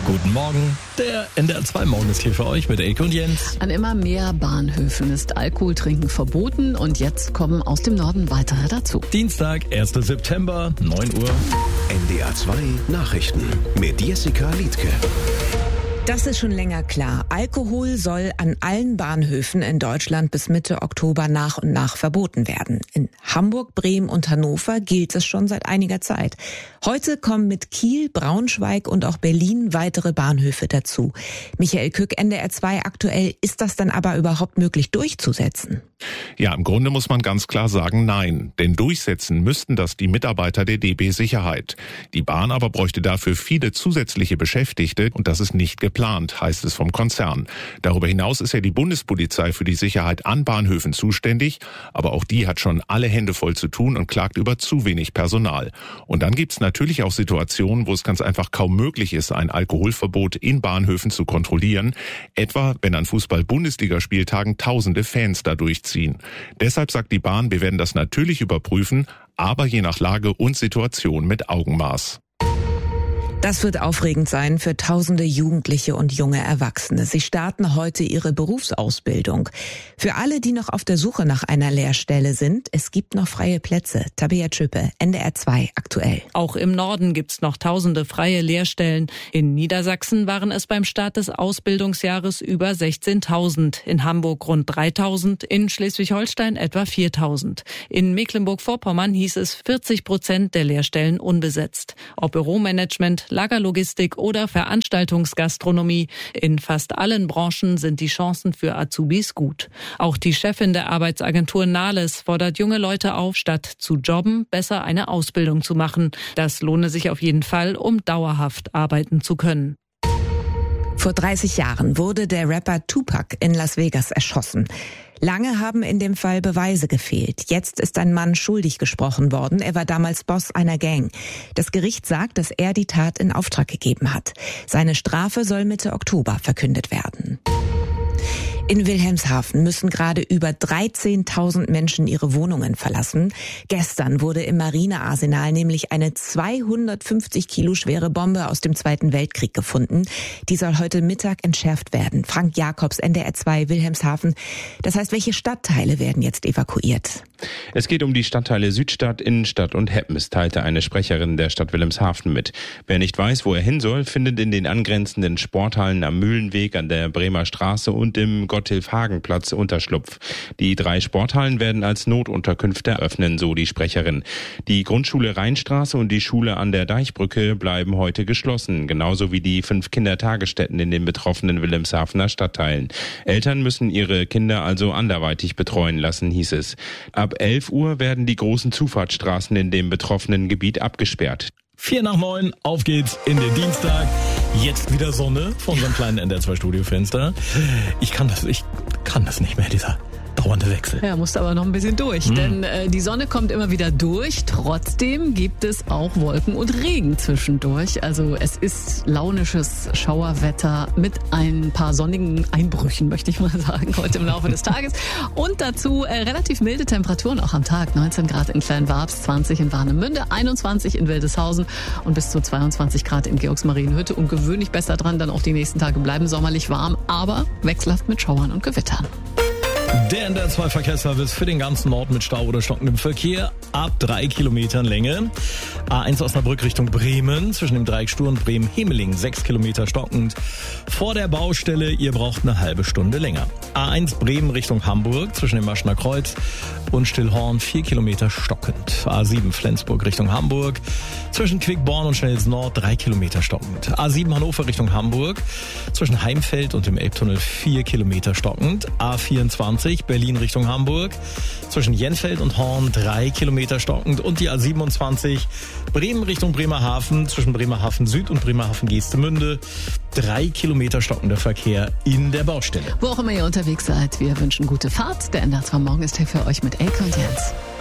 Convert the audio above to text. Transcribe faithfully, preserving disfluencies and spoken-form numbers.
Guten Morgen, der N D R zwei Morgen ist hier für euch mit Elke und Jens. An immer mehr Bahnhöfen ist Alkoholtrinken verboten und jetzt kommen aus dem Norden weitere dazu. Dienstag, erster September, neun Uhr. N D R zwei Nachrichten mit Jessica Liedtke. Das ist schon länger klar. Alkohol soll an allen Bahnhöfen in Deutschland bis Mitte Oktober nach und nach verboten werden. In Hamburg, Bremen und Hannover gilt es schon seit einiger Zeit. Heute kommen mit Kiel, Braunschweig und auch Berlin weitere Bahnhöfe dazu. Michael Kück, N D R zwei aktuell. Ist das dann aber überhaupt möglich durchzusetzen? Ja, im Grunde muss man ganz klar sagen, nein. Denn durchsetzen müssten das die Mitarbeiter der D B Sicherheit. Die Bahn aber bräuchte dafür viele zusätzliche Beschäftigte und das ist nicht geplant, heißt es vom Konzern. Darüber hinaus ist ja die Bundespolizei für die Sicherheit an Bahnhöfen zuständig, aber auch die hat schon alle Hände voll zu tun und klagt über zu wenig Personal. Und dann gibt's natürlich auch Situationen, wo es ganz einfach kaum möglich ist, ein Alkoholverbot in Bahnhöfen zu kontrollieren, etwa wenn an Fußball-Bundesligaspieltagen tausende Fans da durchziehen. Deshalb sagt die Bahn, wir werden das natürlich überprüfen, aber je nach Lage und Situation mit Augenmaß. Das wird aufregend sein für tausende Jugendliche und junge Erwachsene. Sie starten heute ihre Berufsausbildung. Für alle, die noch auf der Suche nach einer Lehrstelle sind, es gibt noch freie Plätze. Tabea Tschüppe, N D R zwei aktuell. Auch im Norden gibt's noch tausende freie Lehrstellen. In Niedersachsen waren es beim Start des Ausbildungsjahres über sechzehntausend, in Hamburg rund dreitausend, in Schleswig-Holstein etwa viertausend. In Mecklenburg-Vorpommern hieß es vierzig Prozent der Lehrstellen unbesetzt. Ob Büromanagement, Lagerlogistik oder Veranstaltungsgastronomie. In fast allen Branchen sind die Chancen für Azubis gut. Auch die Chefin der Arbeitsagentur Nahles fordert junge Leute auf, statt zu jobben, besser eine Ausbildung zu machen. Das lohne sich auf jeden Fall, um dauerhaft arbeiten zu können. Vor dreißig Jahren wurde der Rapper Tupac in Las Vegas erschossen. Lange haben in dem Fall Beweise gefehlt. Jetzt ist ein Mann schuldig gesprochen worden. Er war damals Boss einer Gang. Das Gericht sagt, dass er die Tat in Auftrag gegeben hat. Seine Strafe soll Mitte Oktober verkündet werden. In Wilhelmshaven müssen gerade über dreizehntausend Menschen ihre Wohnungen verlassen. Gestern wurde im Marinearsenal nämlich eine zweihundertfünfzig Kilo schwere Bombe aus dem Zweiten Weltkrieg gefunden. Die soll heute Mittag entschärft werden. Frank Jakobs, N D R zwei, Wilhelmshaven. Das heißt, welche Stadtteile werden jetzt evakuiert? Es geht um die Stadtteile Südstadt, Innenstadt und Heppens, teilte eine Sprecherin der Stadt Wilhelmshaven mit. Wer nicht weiß, wo er hin soll, findet in den angrenzenden Sporthallen am Mühlenweg, an der Bremer Straße und im Gotthilf-Hagen-Platz Unterschlupf. Die drei Sporthallen werden als Notunterkünfte eröffnen, so die Sprecherin. Die Grundschule Rheinstraße und die Schule an der Deichbrücke bleiben heute geschlossen, genauso wie die fünf Kindertagesstätten in den betroffenen Wilhelmshavener Stadtteilen. Eltern müssen ihre Kinder also anderweitig betreuen lassen, hieß es. Ab elf Uhr werden die großen Zufahrtsstraßen in dem betroffenen Gebiet abgesperrt. Vier nach neun, auf geht's in den Dienstag. Jetzt wieder Sonne vor unserem kleinen N D R zwei Studiofenster. Ich kann das, ich kann das nicht mehr, dieser dauernde Wechsel. Ja, musste aber noch ein bisschen durch, hm. denn äh, die Sonne kommt immer wieder durch. Trotzdem gibt es auch Wolken und Regen zwischendurch. Also es ist launisches Schauerwetter mit ein paar sonnigen Einbrüchen, möchte ich mal sagen, heute im Laufe des Tages. Und dazu äh, relativ milde Temperaturen auch am Tag. neunzehn Grad in Kleinwabs, zwanzig in Warnemünde, einundzwanzig in Wildeshausen und bis zu zweiundzwanzig Grad in Georgsmarienhütte. Ungewöhnlich besser dran, dann auch die nächsten Tage bleiben sommerlich warm, aber wechselhaft mit Schauern und Gewittern. Der N D R zwei Verkehrsservice für den ganzen Nord mit Stau oder stockendem Verkehr ab drei Kilometern Länge. A eins Osnabrück Richtung Bremen, zwischen dem Dreieck Stur und Bremen-Hemeling, sechs Kilometer stockend. Vor der Baustelle, ihr braucht eine halbe Stunde länger. A eins Bremen Richtung Hamburg, zwischen dem Maschner Kreuz und Stillhorn, vier Kilometer stockend. A sieben Flensburg Richtung Hamburg, zwischen Quickborn und Schnells Nord, drei Kilometer stockend. A sieben Hannover Richtung Hamburg, zwischen Heimfeld und dem Elbtunnel, vier Kilometer stockend. A vierundzwanzig Berlin Richtung Hamburg, zwischen Jenfeld und Horn, drei Kilometer stockend. Und die A siebenundzwanzig Bremen Richtung Bremerhaven, zwischen Bremerhaven Süd und Bremerhaven Geestemünde, drei Kilometer stockender Verkehr in der Baustelle. Wo auch immer ihr unterwegs seid, wir wünschen gute Fahrt. Der N D R zwei Morgen ist hier für euch mit Elke und Jens.